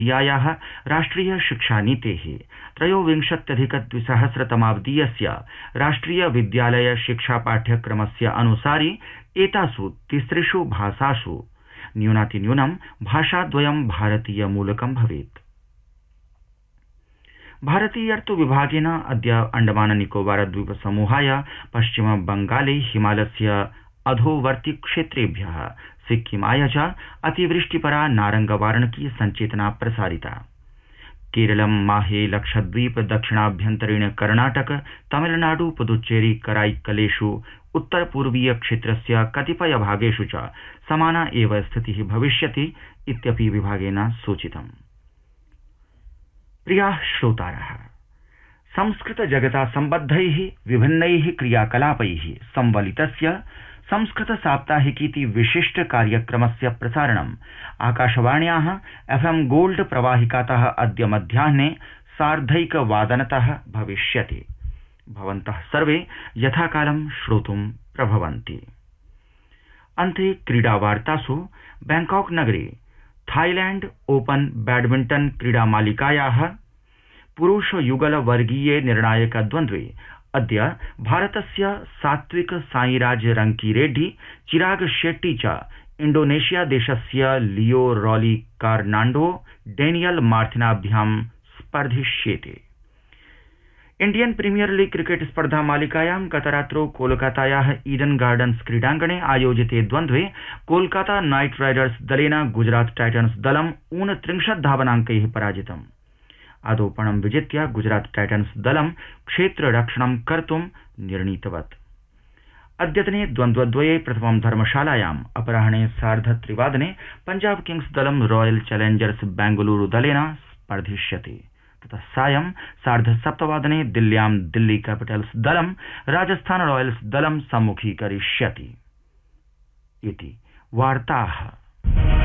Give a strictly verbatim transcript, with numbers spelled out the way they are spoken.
यायाः राष्ट्रिय शिक्षानीतेः त्रयोविंशत्यधिकद्विसहस्रतमाब्दीयस्य राष्ट्रिय विद्यालय शिक्षा पाठ्यक्रमस्य अनुसारि एतासु तिसृषु भाषासु न्यूनातिन्यूनं भाषाद्वयं भारतीय मूलकं भवेत्। भारतीयर्तु विभागेन अद्य अंडमान निकोबार द्वीप समूहाय पश्चिम बंगाले हिमालयस्य अधोवर्ति क्षेत्रेभ्यः सिक्किमाय च अतिवृष्टिपरा नारंगवारणकी संचेतना प्रसारिता। केरलं माहे लक्षद्वीप दक्षिणाभ्यन्तरीण कर्णाटक तमिलनाडु पुदुच्चेरी कराईक्कलेषु उत्तर पूर्वीय क्षेत्रस्य कतिपय भागेषु च समाना एव स्थितिः भविष्यति इत्यपि विभागेन सूचितम्। प्रियाः श्रोतारः, संस्कृत जगता सम्बद्धैः विभिन्नैः क्रियाकलापैः संवलितस्य संस्कृत साप्ताहिकीति विशिष्ट कार्यक्रमस्य प्रसारणम् आकाशवाण्याः एफएम गोल्ड प्रवाहिकातः अद्य मध्याह्ने सार्धैकवादनतः भविष्यति। भवन्तः सर्वे यथाकालं श्रोतुं प्रभवन्ति। अन्ते क्रीडावार्तासु बैंकॉक नगरे थाईलैंड ओपन बैडमिंटन क्रीडामालिकायाः पुरुष युगल वर्गीये निर्णायक द्वन्द्वे अद्य भारतस्य सात्विक साईराज रंकीरेड्डी चिराग शेट्टी च इंडोनेशिया देशस्य लियो really कार्नांडो Daniel मार्थिनाभ्यां स्पर्धिष्येते। Indian premiere league cricket स्पर्धा मालिकायां गतरात्रौ कोलकातायाः ईडन गार्डन्स क्रीडाङ्गणे आयोजिते द्वन्द्वे कोलकाता नाइट राइडर्स दलेन गुजरात टाइटन्स दलम् ऊनत्रिंशत् धावनाङ्कैः पराजितम्। आदौ विजित्य गुजरात टाइटन्स दलं क्षेत्ररक्षणं कर्तुं निर्णीतवत्। अद्यतने द्वन्द्वद्वये प्रथमं धर्मशालायाम् अपराह्ने सार्धत्रिवादने पंजाब किंग्स दलं रॉयल चैलेंजर्स बेंगलुरु दलेन स्पर्धिष्यति। ततः सायं सार्धसप्तवादने दिल्ल्यां दिल्ली कैपिटल्स दलं राजस्थान रॉयल्स दलं सम्मुखीकरिष्यति। इति वार्ताः।